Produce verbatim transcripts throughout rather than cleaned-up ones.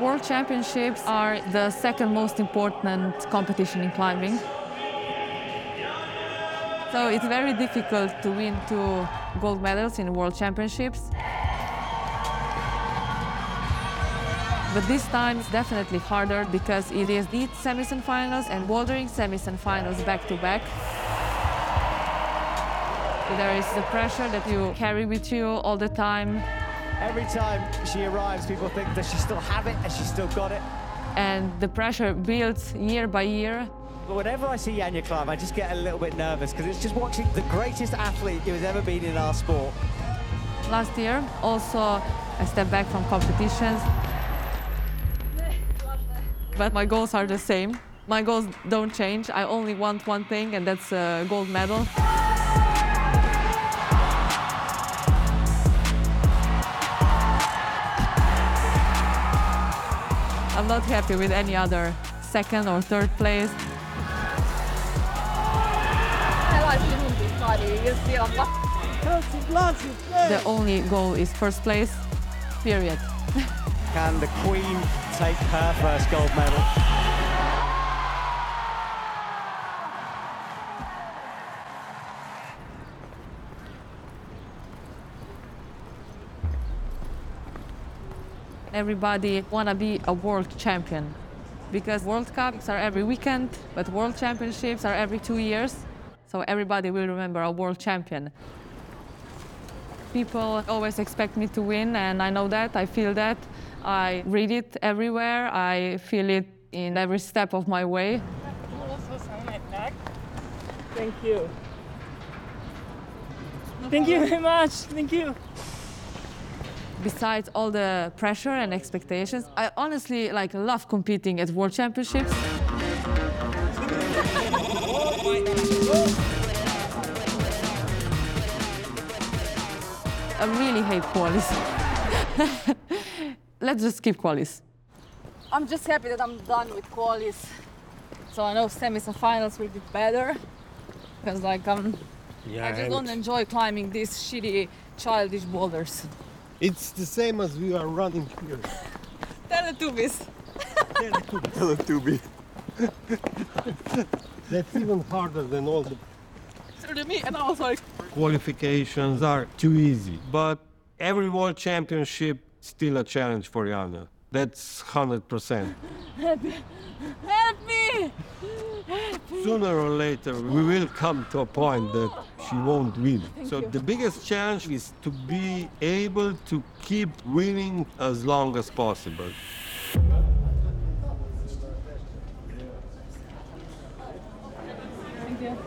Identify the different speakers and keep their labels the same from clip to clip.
Speaker 1: World Championships are the second most important competition in climbing. So it's very difficult to win two gold medals in World Championships. But this time it's definitely harder because it is lead semis and finals and bouldering semis and finals back to back. There is the pressure that you carry with you all the time.
Speaker 2: Every time she arrives, people think, does she still have it? Has she still got it?
Speaker 1: And the pressure builds year by year.
Speaker 2: But whenever I see Janja climb, I just get a little bit nervous because it's just watching the greatest athlete who has ever been in our sport.
Speaker 1: Last year, also, I stepped back from competitions. But my goals are the same. My goals don't change. I only want one thing, and that's a gold medal. I'm not happy with any other second or third place. The only goal is first place, period.
Speaker 2: Can the Queen take her first gold medal?
Speaker 1: Everybody want to be a world champion because World Cups are every weekend, but World Championships are every two years. So everybody will remember a world champion. People always expect me to win, and I know that, I feel that. I read it everywhere, I feel it in every step of my way.
Speaker 3: Thank you. Thank you very much, thank you.
Speaker 1: Besides all the pressure and expectations, I honestly like love competing at World Championships. I really hate qualis. Let's just skip qualis.
Speaker 4: I'm just happy that I'm done with qualis. So I know semis and finals will be better. Because like I'm,
Speaker 5: Yeah,
Speaker 4: I just don't enjoy climbing these shitty, childish boulders.
Speaker 5: It's the same as we are running here.
Speaker 4: Teletubbies.
Speaker 5: Teletubby. That's even harder than all the
Speaker 4: So to me, and I was like,
Speaker 5: qualifications are too easy. But every world championship is still a challenge for Janja. That's one hundred percent.
Speaker 4: help me!
Speaker 5: Sooner or later, we will come to a point that she won't win. So
Speaker 4: you.
Speaker 5: the biggest challenge is to be able to keep winning as long as possible.
Speaker 4: Thank you.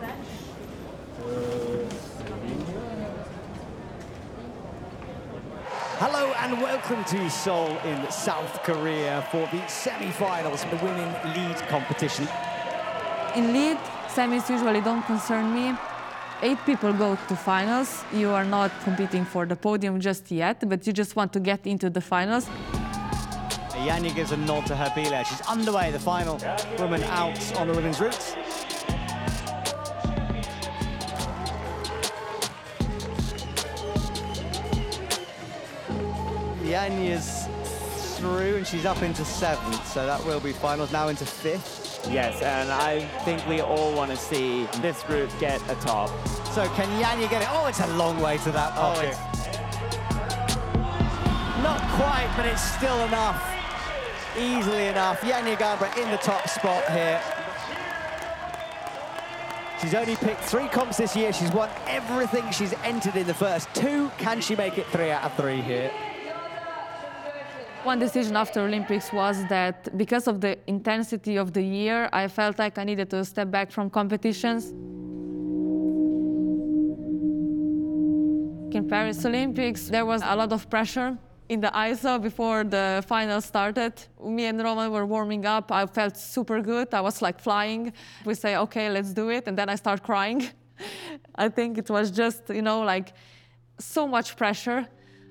Speaker 2: Hello and welcome to Seoul in South Korea for the semi-finals of the women lead competition.
Speaker 1: In lead, semis usually don't concern me. Eight people go to finals. You are not competing for the podium just yet, but you just want to get into the finals.
Speaker 2: Janja gives a nod to her Bila. She's underway, the final woman out on the women's route. Janja's through and she's up into seventh, so that will be finals, now into fifth.
Speaker 6: Yes, and I think we all want to see this group get a top.
Speaker 2: So can Janja get it? Oh, it's a long way to that pocket.
Speaker 6: Oh,
Speaker 2: Not quite, but it's still enough. Easily enough. Janja Garnbret in the top spot here. She's only picked three comps this year. She's won everything she's entered in the first two. Can she make it three out of three here?
Speaker 1: One decision after Olympics was that because of the intensity of the year, I felt like I needed to step back from competitions. In Paris Olympics, there was a lot of pressure in the I S O before the final started. Me and Roman were warming up. I felt super good. I was like flying. We say, okay, let's do it. And then I start crying. I think it was just, you know, like so much pressure.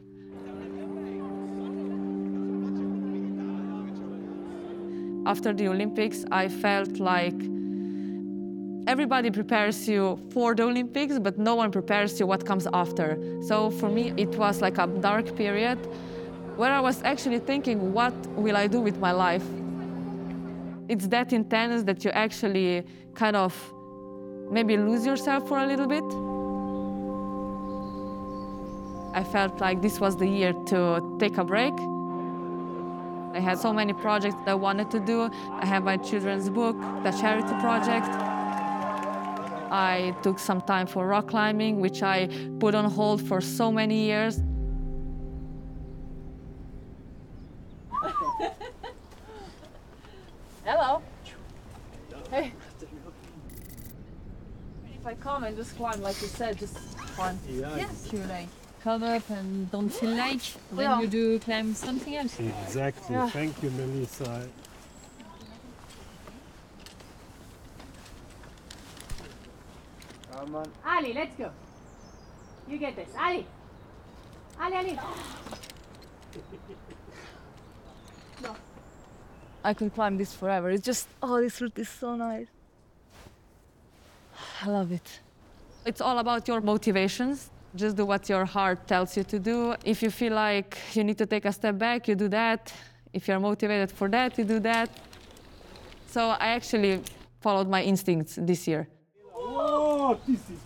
Speaker 1: After the Olympics, I felt like everybody prepares you for the Olympics, but no one prepares you what comes after. So for me, it was like a dark period. where I was actually thinking, what will I do with my life? It's that intense that you actually kind of maybe lose yourself for a little bit. I felt like this was the year to take a break. I had so many projects that I wanted to do. I have my children's book, the charity project. I took some time for rock climbing, which I put on hold for so many years.
Speaker 4: Hello. Hey. If I come and just climb, like you said, just fun.
Speaker 7: Yes. You like come up and don't feel like, then
Speaker 4: Yeah.
Speaker 7: you do climb something else.
Speaker 8: Exactly.
Speaker 4: Yeah.
Speaker 8: Thank you, Melissa.
Speaker 9: Ali, let's go. You get this. Ali. Ali, Ali.
Speaker 4: I could climb this forever. It's just, oh, this route is so nice. I love it.
Speaker 1: It's all about your motivations. Just do what your heart tells you to do. If you feel like you need to take a step back, you do that. If you're motivated for that, you do that. So I actually followed my instincts this year.
Speaker 8: Oh, this is